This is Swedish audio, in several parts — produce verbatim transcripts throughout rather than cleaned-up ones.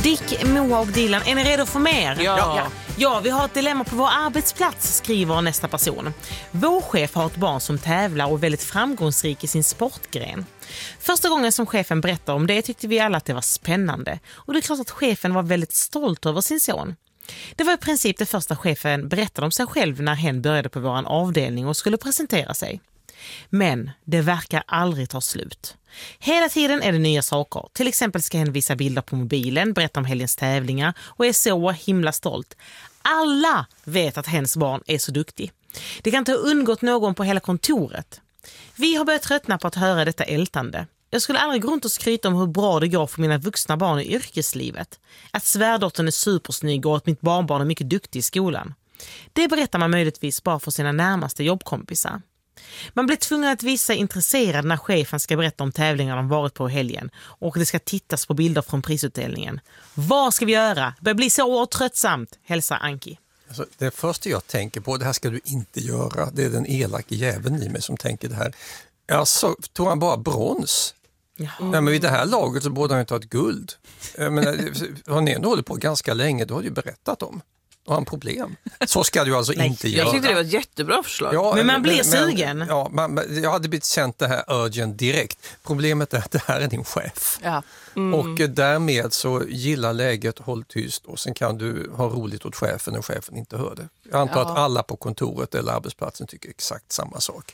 Dick, Moa och Dilan, är ni redo för mer? Ja. ja. Ja, vi har ett dilemma på vår arbetsplats, skriver nästa person. Vår chef har ett barn som tävlar och är väldigt framgångsrik i sin sportgren. Första gången som chefen berättade om det tyckte vi alla att det var spännande. Och det är klart att chefen var väldigt stolt över sin son. Det var i princip det första chefen berättade om sig själv när hen började på vår avdelning och skulle presentera sig. Men det verkar aldrig ta slut. Hela tiden är det nya saker. Till exempel ska hen visa bilder på mobilen, berätta om helgens tävlingar och är så himla stolt. Alla vet att hens barn är så duktig. Det kan inte ha undgått någon på hela kontoret. Vi har börjat tröttna på att höra detta ältande. Jag skulle aldrig gå runt och skryta om hur bra det går för mina vuxna barn i yrkeslivet. Att svärdottern är supersnygg och att mitt barnbarn är mycket duktig i skolan. Det berättar man möjligtvis bara för sina närmaste jobbkompisar. Man blir tvungen att visa intresserad när chefen ska berätta om tävlingar de varit på helgen och det ska tittas på bilder från prisutdelningen. Vad ska vi göra? Det börjar bli så tröttsamt, hälsar Anki. Alltså, det första jag tänker på, det här ska du inte göra. Det är den elaka jäveln i mig som tänker det här. Alltså, tog han bara brons? Ja. Nej, men vid det här laget så borde han inte ha ett guld. Men har ni ändå hållit på ganska länge, då har du ju berättat om. Och har en problem. Så ska du alltså Nej, inte jag göra. Jag tyckte det var ett jättebra förslag. Ja, men man blir men, sugen. Ja, man, jag hade blivit känt det här urgent direkt. Problemet är att det här är din chef. Ja. Mm. Och därmed så gillar läget, håll tyst och sen kan du ha roligt åt chefen och chefen inte hör det. Jag antar ja. att alla på kontoret eller arbetsplatsen tycker exakt samma sak.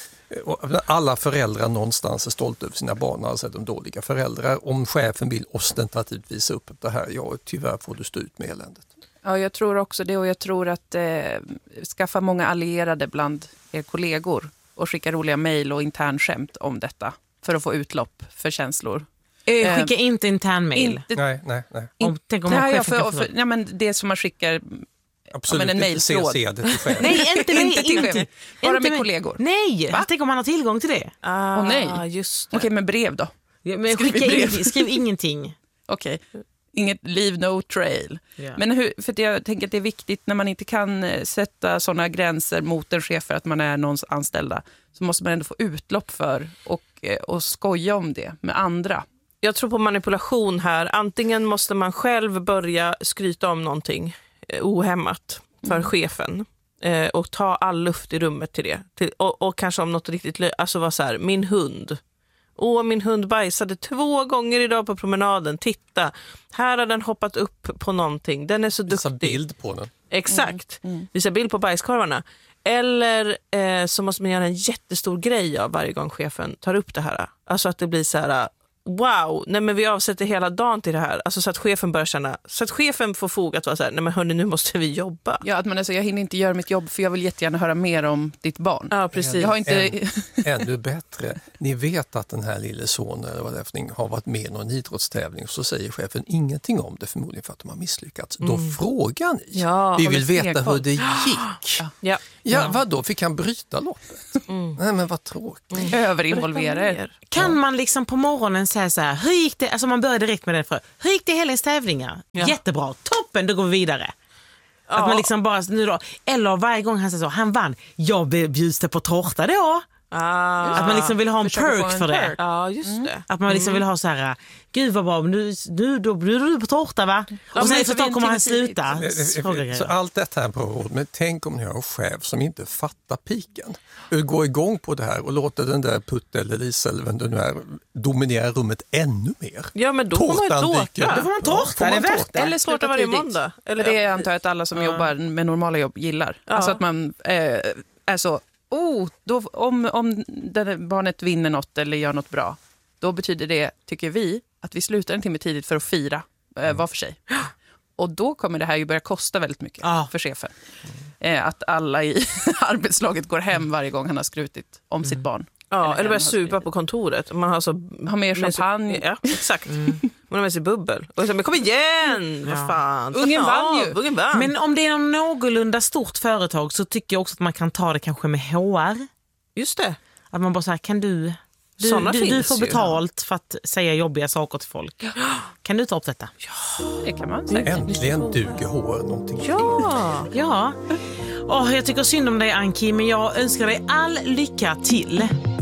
Alla föräldrar någonstans är stolta över sina barn, alltså de dåliga föräldrar. Om chefen vill ostentativt visa upp det här, ja tyvärr får du stå ut med eländet. Ja, jag tror också det och jag tror att eh, skaffa många allierade bland er kollegor och skicka roliga mejl och internskämt om detta för att få utlopp för känslor. Eh, skicka eh, inte internmail. Nej, nej, nej. Om, tänk om man ja, för, för, ja, men det som man skickar. Absolut, en inte se det till chef. Nej, inte, inte till inte, chef. Bara inte med kollegor. Nej, Va? tänk om man har tillgång till det. Ah, oh, nej, just det. Okej, men brev då? Ja, men skicka brev. Ingenting, skriv ingenting. Okej. Inget leave no trail. Yeah. Men hur, för det, jag tänker att det är viktigt när man inte kan sätta sådana gränser mot en chef för att man är någons anställda, så måste man ändå få utlopp för och, och skoja om det med andra. Jag tror på manipulation här. Antingen måste man själv börja skryta om någonting eh, ohämmat för mm. chefen eh, och ta all luft i rummet till det. Till, och, och kanske om något riktigt lö- alltså vara så här, min hund. Åh, min hund bajsade två gånger idag på promenaden. Titta, här har den hoppat upp på någonting. Den är så duktig. Visa bild på den. Exakt. Mm. Mm. Visa bild på bajskorvarna. Eller eh, så måste man göra en jättestor grej av varje gång chefen tar upp det här. Alltså att det blir så här, wow, nej men vi avsätter hela dagen till det här. Alltså så att chefen börjar känna, så att chefen får fog att vara så här, nej men hörni, nu måste vi jobba. Ja, att man alltså, jag hinner inte göra mitt jobb för jag vill jättegärna höra mer om ditt barn. Ja, precis. Jag har inte... Än, ännu bättre. Ni vet att den här lille sonen eller vad det är, har varit med i någon idrottstävling och så säger chefen ingenting om det, förmodligen för att de har misslyckats. Mm. Då frågar ni. Ja, vi vill veta hur det gick. Ja, ja. Ja, vad då? Fick han bryta loppet? Mm. Nej, men vad tråkigt. Mm. Överinvolvera er. Kan ja. man liksom på morgonen säga så här, hur gick det? Alltså man börjar direkt med det för. Hur gick det i helgens tävlingar? Ja. Jättebra, toppen, då går vi vidare. Ja. Att man liksom bara, nu då, eller varje gång han säger så, han vann, jag bjuds det på tårta då. Ah. Att man liksom vill ha en perk en för det. perk. Ja, just det. Mm. Att man liksom mm. vill ha så här, gud vad bra, nu, nu då bjuder du på tårta va? Ja, och sen så så då kommer han sluta. Så, så allt detta är en bra råd, men tänk om ni har en chef som inte fattar piken. Går igång på det här och låter den där Putte eller Lisa eller vem det nu är dominera rummet ännu mer. Ja, men då får man tårta. Då får man tårta, det är värt det. Eller tårta varje måndag. Eller det antar jag att alla som ja. jobbar med normala jobb gillar. Ja. Alltså att man eh, är så, oh, då, om, om det barnet vinner något eller gör något bra, då betyder det, tycker vi, att vi slutar en timme tidigt för att fira eh, mm. var för sig. Och då kommer det här ju börja kosta väldigt mycket ja. för chefen. Mm. Eh, att alla i arbetslaget går hem varje gång han har skrutit om mm. sitt barn. Ja, eller, eller börjar supa skrivit. på kontoret. Man har, så, har mer champagne. Ja, exakt. Mm. Man har med sig bubbel. Och så, men kom igen! Ja. Vad fan. Ungen vann ju. Ungen vann. Men om det är någon någorlunda stort företag så tycker jag också att man kan ta det kanske med H R. Just det. Att man bara säger, kan du... Du, du, du får betalt ju. för att säga jobbiga saker till folk. Kan du ta upp detta? Ja, det kan man säga. Äntligen duger H R någonting. Ja, ja. Oh, jag tycker synd om dig Anki, men jag önskar dig all lycka till.